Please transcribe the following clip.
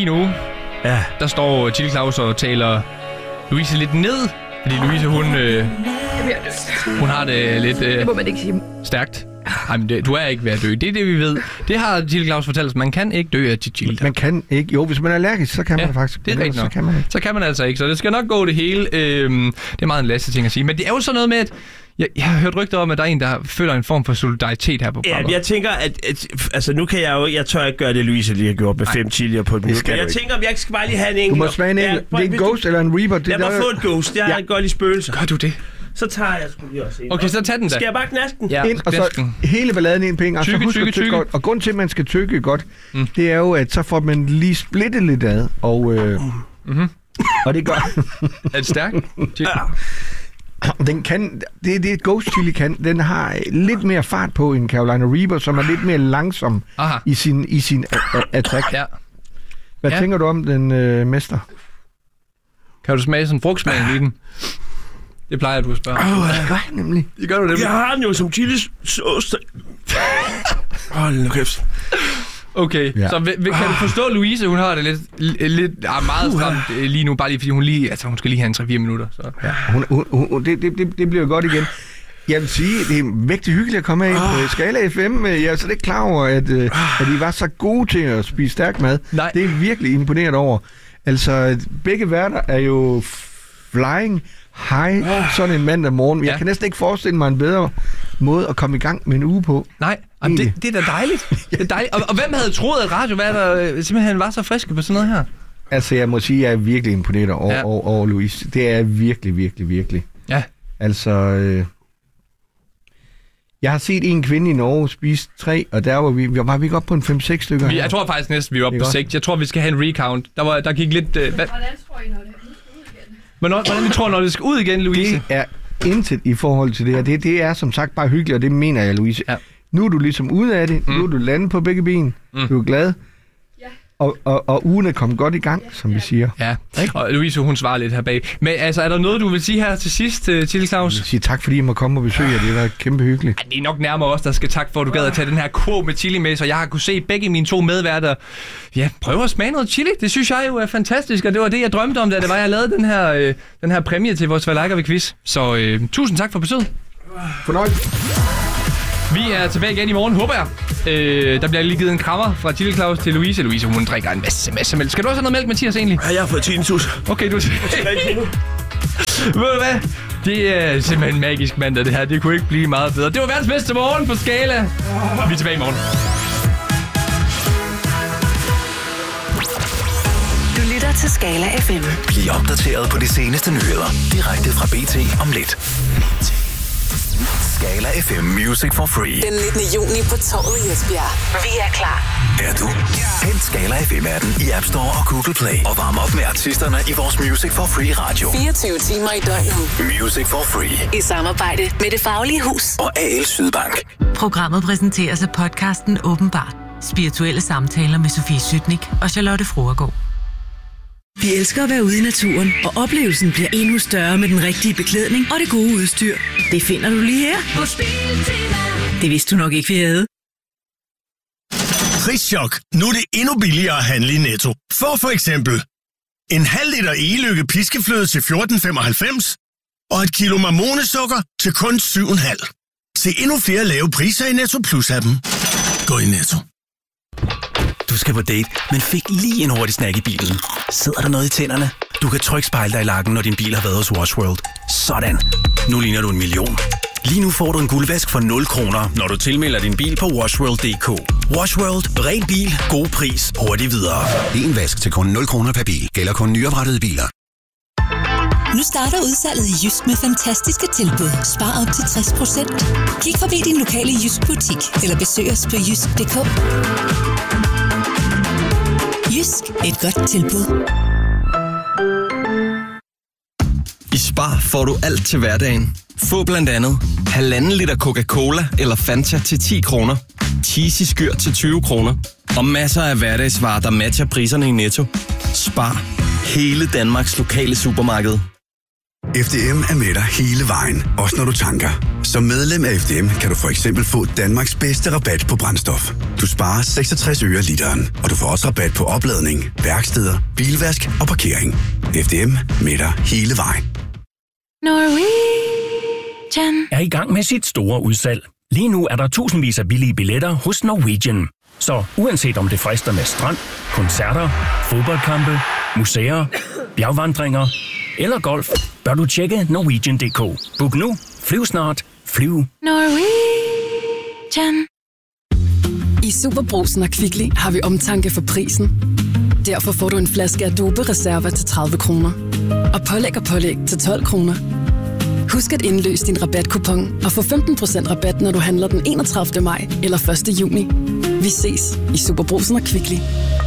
lige nu, der står Chili Claus og taler Louise lidt ned. Fordi Louise, hun har det lidt det må man ikke sige. Stærkt. Ej, men du er ikke ved at dø. Det er det, vi ved. Det har Chili Claus fortalt os. Man kan ikke dø af chili. Man kan ikke. Jo, hvis man er allergisk, så kan man faktisk. Det er rigtigt nok. Så kan man altså ikke. Så det skal nok gå det hele. Det er meget en laste ting at sige. Men det er jo sådan noget med, at jeg har hørt rygter om, at der er en, der føler en form for solidaritet her på programmet. Ja, jeg tænker, at altså nu kan jeg tør ikke gøre det, Louise lige har gjort med 5 chilier på et minut. Jeg tænker, om jeg skal bare lige have en enkelt. Du må smage en enkelt. Det er en ghost eller en reaper. Lad mig få et ghost. Jeg har et godt i spøgelser. Gør du det? Så tager jeg sgu lige også en. Okay, så tag den da. Skal jeg bare knaske den? Ja, ind, og så hele balladen i en penge. Og så husk at tykke godt. Og grund til, at man skal tykke godt, det er jo, at så får man lige splittet lidt ad. Og, og det gør... Er det stærkt? Den kan, det Ghost Chili kan, den har lidt mere fart på end Carolina Reaper, som er lidt mere langsom i sin attack. Ja. Hvad tænker du om den, mester? Kan du smage sådan en frugtsmag i den? Det plejer du at spørge. Det gør jeg nemlig. Det gør du nemlig. Jeg har den jo som chilisauce. Hold nu kæft. Okay, så kan du forstå, Louise, hun har det lidt meget stramt lige nu, bare lige fordi hun skal lige have en 3-4 minutter. Så. Ja. Det bliver godt igen. Jeg vil sige, det er vægtig hyggeligt at komme af på Skala FM. Jeg er slet ikke klar over, at I var så gode til at spise stærk mad. Nej. Det er virkelig imponeret over. Altså, begge værter er jo flying high sådan en mandag morgen. Jeg kan næsten ikke forestille mig en bedre måde at komme i gang med en uge på. Nej, det er da dejligt. Det er dejligt. Og hvem havde troet, at radioværter simpelthen var så friske på sådan noget her? Altså, jeg må sige, at jeg er virkelig imponeret over Louise. Det er virkelig, virkelig, virkelig. Ja. Altså, jeg har set en kvinde i Norge spise 3, og der var vi ikke oppe på en 5-6 stykker. Jeg tror faktisk næsten, vi var oppe på 6. Jeg tror, vi skal have en recount. Der gik lidt... Hvordan tror I, når det skal ud igen? Hvordan tror når det skal ud igen, Louise? Det er intet i forhold til det her. Det er som sagt bare hyggeligt, og det mener jeg, Louise. Ja. Nu er du ligesom ude af det. Nu er du landet på begge ben. Du er glad. Og ugen er kommet godt i gang, som vi siger. Ja, og Louise, hun svarer lidt her bag. Men altså, er der noget, du vil sige her til sidst, Chili Claus? Jeg vil sige tak, fordi I må komme og besøge jer. Det var kæmpe hyggeligt. Det er nok nærmere os, der skal tak for, at du gad at tage den her kurv med chili med, så jeg har kunne se begge mine 2 medværter prøve at smage noget chili. Det synes jeg jo er fantastisk, og det var det, jeg drømte om, da det var, jeg lavede den her præmie til vores Hvad Liker Vi quiz. Så tusind tak for besøget. Fornøjelse. Vi er tilbage igen i morgen, håber jeg. Der bliver lige givet en krammer fra Chili Claus til Louise. Louise, hun drikker en masse mælk. Skal du også have noget mælk, Mathias, egentlig? Ja, jeg har fået tinnitus. Okay, du... Ved du hvad? Det er simpelthen en magisk mandag, det her. Det kunne ikke blive meget bedre. Det var verdens bedste morgen på Skala. Vi er tilbage i morgen. Du lytter til Skala FM. Bliv opdateret på de seneste nyheder. Direkte fra BT om lidt. Skala FM Music for Free. Den 19. juni på Torvet i Esbjerg. Vi er klar. Er du? Hent Skala FM-appen i App Store og Google Play. Og varm op med artisterne i vores Music for Free radio. 24 timer i døgnet. Music for Free. I samarbejde med Det Faglige Hus og AL Sydbank. Programmet præsenteres af podcasten Åbenbart. Spirituelle samtaler med Sofie Sytnik og Charlotte Fruergaard. Vi elsker at være ude i naturen, og oplevelsen bliver endnu større med den rigtige beklædning og det gode udstyr. Det finder du lige her på Biltema. Det vidste du nok ikke, vi havde. Prischok. Nu er det endnu billigere at handle i Netto. For eksempel en halv liter Egelykke piskefløde til 14,95 og et kilo marmonesukker til kun 7,5. Se endnu flere lave priser i Netto Plus-appen. Gå i Netto. Du skal på date, men fik lige en hurtig snack i bilen. Sidder der noget i tænderne? Du kan trykspejle dig i lakken, når din bil har været hos Wash World. Sådan. Nu ligner du 1 million. Lige nu får du en guldvask for 0 kroner, når du tilmelder din bil på washworld.dk. Wash World. Ren bil. God pris. Hurtigt videre. En vask til kun 0 kroner per bil. Gælder kun nyoprettede biler. Nu starter udsalget i Jysk med fantastiske tilbud. Spar op til 60%. Kig forbi din lokale Jysk butik, eller besøg os på jysk.dk. Jysk. Et godt tilbud. I Spar får du alt til hverdagen. Få blandt andet 1,5 liter Coca-Cola eller Fanta til 10 kroner. Cheesy skyr til 20 kroner. Og masser af hverdagsvarer, der matcher priserne i Netto. Spar. Hele Danmarks lokale supermarked. FDM er med dig hele vejen, også når du tanker. Som medlem af FDM kan du for eksempel få Danmarks bedste rabat på brændstof. Du sparer 66 øre literen, og du får også rabat på opladning, værksteder, bilvask og parkering. FDM med dig hele vejen. Norwegian er i gang med sit store udsalg. Lige nu er der tusindvis af billige billetter hos Norwegian. Så uanset om det frister med strand, koncerter, fodboldkampe, museer, bjergvandringer eller golf, bør du tjekke Norwegian.dk. Book nu, flyv snart, flyv. Norwegian. I Superbrugsen og Kvickly har vi omtanke for prisen. Derfor får du en flaske Adobe Reserva til 30 kroner. Og pålæg til 12 kroner. Husk at indløse din rabatkupon og få 15% rabat, når du handler den 31. maj eller 1. juni. Vi ses i Superbrugsen og Kvickly.